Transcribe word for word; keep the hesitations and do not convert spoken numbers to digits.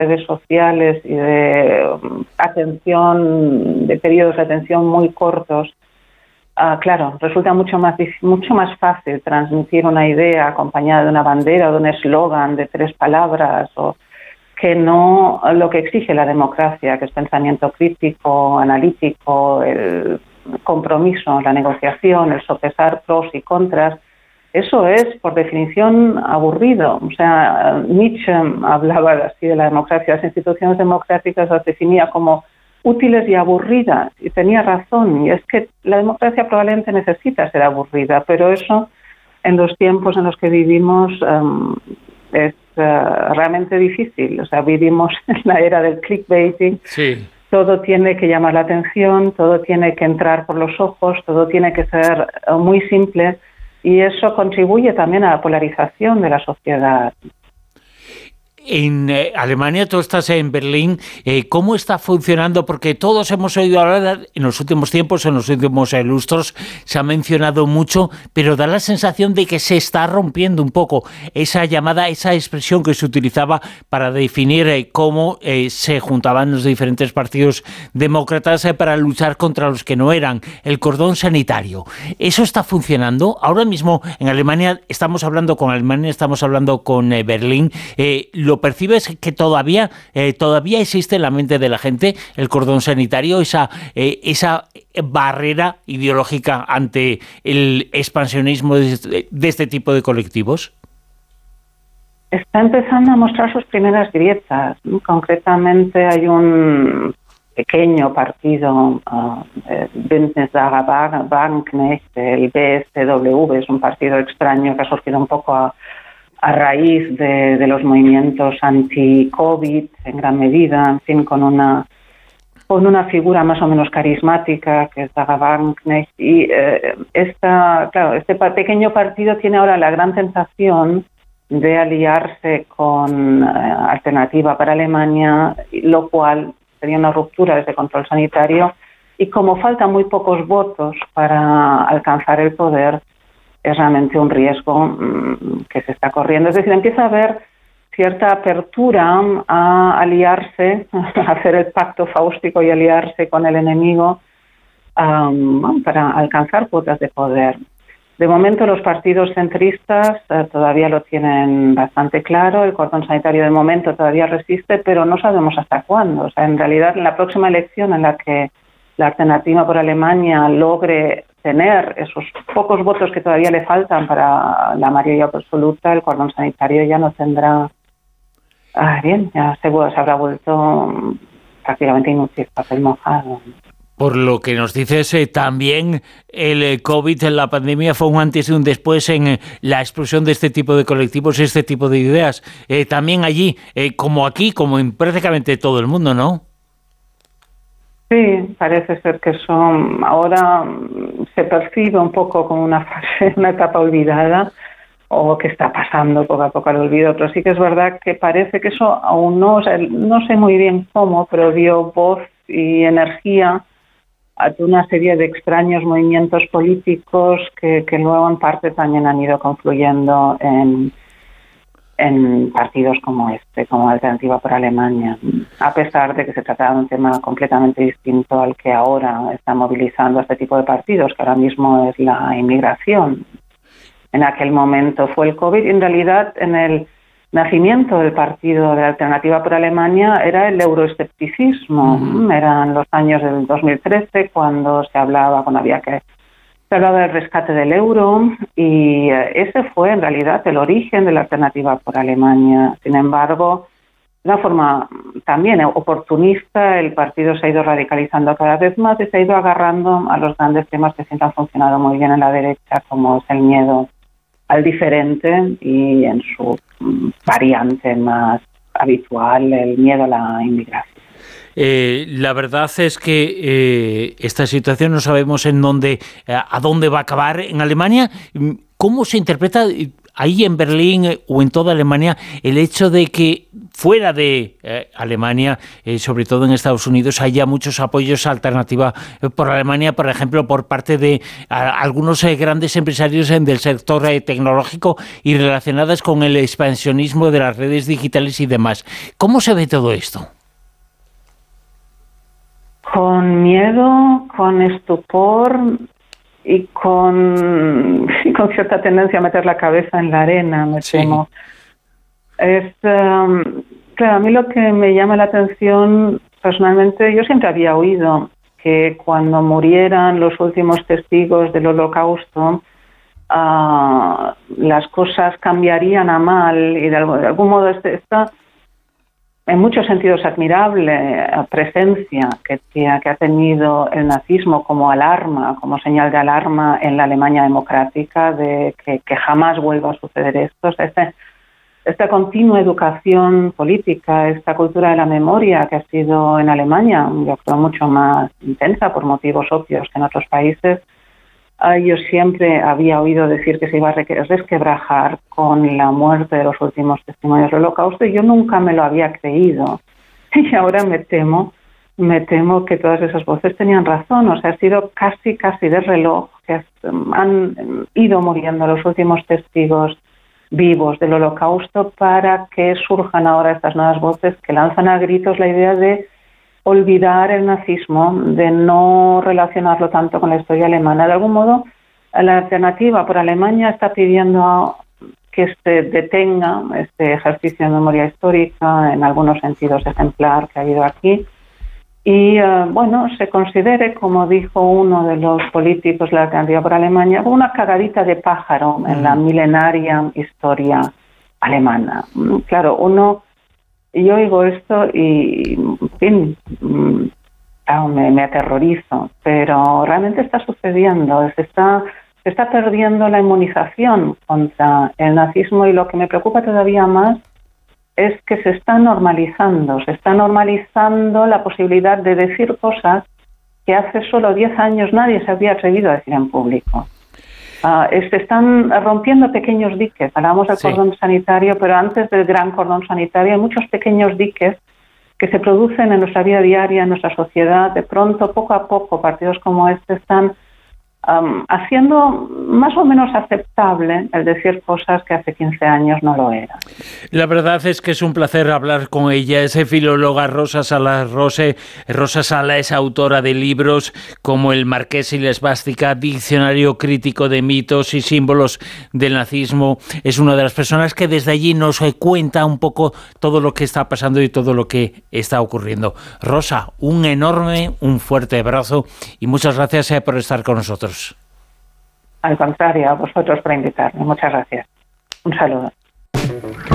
redes sociales y de um, atención, de periodos de atención muy cortos, uh, claro, resulta mucho más, mucho más fácil transmitir una idea acompañada de una bandera o de un eslogan de tres palabras, o que no lo que exige la democracia, que es pensamiento crítico, analítico, el compromiso, la negociación, el sopesar pros y contras. Eso es, por definición, aburrido. O sea, Nietzsche hablaba así de la democracia. Las instituciones democráticas las definía como útiles y aburridas, y tenía razón. Y es que la democracia probablemente necesita ser aburrida, pero eso, en los tiempos en los que vivimos, um, es uh, realmente difícil. O sea, vivimos en la era del clickbaiting. Sí. Todo tiene que llamar la atención, todo tiene que entrar por los ojos, todo tiene que ser uh, muy simple. Y eso contribuye también a la polarización de la sociedad. En eh, Alemania, tú estás en Berlín, eh, ¿cómo está funcionando? Porque todos hemos oído hablar en los últimos tiempos, en los últimos eh, lustros, se ha mencionado mucho, pero da la sensación de que se está rompiendo un poco esa llamada, esa expresión que se utilizaba para definir eh, cómo eh, se juntaban los diferentes partidos demócratas eh, para luchar contra los que no eran, el cordón sanitario. ¿Eso está funcionando? Ahora mismo en Alemania, estamos hablando con Alemania, estamos hablando con eh, Berlín, eh, ¿lo percibes que todavía eh, todavía existe en la mente de la gente el cordón sanitario, esa, eh, esa barrera ideológica ante el expansionismo de este, de este tipo de colectivos? Está empezando a mostrar sus primeras grietas. Concretamente hay un pequeño partido, uh, Bündnis Sarah Wagenknecht, el B S W, es un partido extraño que ha surgido un poco a a raíz de, de los movimientos anti-COVID, en gran medida, en fin, con una con una figura más o menos carismática, que es Sarah Wagenknecht. Y eh, esta, claro, este pequeño partido tiene ahora la gran tentación de aliarse con eh, Alternativa para Alemania, lo cual sería una ruptura de ese control sanitario. Y como faltan muy pocos votos para alcanzar el poder, es realmente un riesgo mmm, que se está corriendo. Es decir, empieza a haber cierta apertura a aliarse, a hacer el pacto fáustico y aliarse con el enemigo um, para alcanzar cuotas de poder. De momento los partidos centristas eh, todavía lo tienen bastante claro, el cordón sanitario de momento todavía resiste, pero no sabemos hasta cuándo. O sea, en realidad, en la próxima elección en la que la Alternativa por Alemania logre tener esos pocos votos que todavía le faltan para la mayoría absoluta, el cordón sanitario ya no tendrá... Ah, bien, ya se, se habrá vuelto prácticamente inútil, papel mojado. Por lo que nos dices, eh, también el COVID, la pandemia, fue un antes y un después en eh, la explosión de este tipo de colectivos, este tipo de ideas. Eh, también allí, eh, como aquí, como en prácticamente todo el mundo, ¿no? Sí, parece ser que eso ahora se percibe un poco como una fase, una etapa olvidada, o que está pasando poco a poco al olvido, pero sí que es verdad que parece que eso aún no, o sea, no sé muy bien cómo, pero dio voz y energía a una serie de extraños movimientos políticos que, que luego en parte también han ido confluyendo en en partidos como este, como Alternativa por Alemania, a pesar de que se trataba de un tema completamente distinto al que ahora está movilizando a este tipo de partidos, que ahora mismo es la inmigración. En aquel momento fue el COVID, y en realidad en el nacimiento del partido de Alternativa por Alemania era el euroescepticismo. Mm. Eran los años del dos mil trece cuando se hablaba, cuando había que Se hablaba del rescate del euro, y ese fue en realidad el origen de la Alternativa por Alemania. Sin embargo, de una forma también oportunista, el partido se ha ido radicalizando cada vez más y se ha ido agarrando a los grandes temas que siempre han funcionado muy bien en la derecha, como es el miedo al diferente y en su variante más habitual, el miedo a la inmigración. Eh, la verdad es que eh, esta situación no sabemos en dónde, eh, a dónde va a acabar en Alemania. ¿Cómo se interpreta? ahí en Berlín eh, o en toda Alemania, el hecho de que fuera de eh, Alemania, eh, sobre todo en Estados Unidos, haya muchos apoyos a Alternativa por Alemania, por ejemplo, por parte de a, algunos eh, grandes empresarios en, del sector eh, tecnológico y relacionadas con el expansionismo de las redes digitales y demás. ¿Cómo se ve todo esto? Con miedo, con estupor y con, y con cierta tendencia a meter la cabeza en la arena, me Sí. temo. Es, um, claro, a mí lo que me llama la atención personalmente, yo siempre había oído que cuando murieran los últimos testigos del Holocausto, uh, las cosas cambiarían a mal y de algún, de algún modo este, esta, en muchos sentidos, admirable presencia que, que ha tenido el nazismo como alarma, como señal de alarma en la Alemania democrática de que, que jamás vuelva a suceder esto. O sea, este, esta continua educación política, esta cultura de la memoria que ha sido en Alemania, yo creo, mucho más intensa por motivos obvios que en otros países. Yo siempre había oído decir que se iba a resquebrajar con la muerte de los últimos testimonios del Holocausto y yo nunca me lo había creído. Y ahora me temo, me temo que todas esas voces tenían razón. O sea, ha sido casi, casi de reloj que han ido muriendo los últimos testigos vivos del Holocausto para que surjan ahora estas nuevas voces que lanzan a gritos la idea de olvidar el nazismo, de no relacionarlo tanto con la historia alemana. De algún modo, la Alternativa por Alemania está pidiendo que se detenga este ejercicio de memoria histórica, en algunos sentidos ejemplar, que ha habido aquí, y, uh, bueno, se considere, como dijo uno de los políticos de la Alternativa por Alemania, como una cagadita de pájaro mm. en la milenaria historia alemana. Claro, uno... Y yo oigo esto y, en fin, me, me aterrorizo, pero realmente está sucediendo, se está, se está perdiendo la inmunización contra el nazismo y lo que me preocupa todavía más es que se está normalizando, se está normalizando la posibilidad de decir cosas que hace solo diez años nadie se había atrevido a decir en público. Uh, se están rompiendo pequeños diques. Hablamos del sí. cordón sanitario, pero antes del gran cordón sanitario hay muchos pequeños diques que se producen en nuestra vida diaria, en nuestra sociedad. De pronto, poco a poco, partidos como este están um, haciendo más o menos aceptable el decir cosas que hace quince años no lo eran. La verdad es que es un placer hablar con ella. Es filóloga Rosa Sala Rose. Rosa Sala es autora de libros como El Marqués y la Esvástica, Diccionario Crítico de Mitos y Símbolos del Nazismo. Es una de las personas que desde allí nos cuenta un poco todo lo que está pasando y todo lo que está ocurriendo. Rosa, un enorme, un fuerte abrazo y muchas gracias por estar con nosotros. Al contrario, a vosotros por invitarme. Muchas gracias. Un saludo.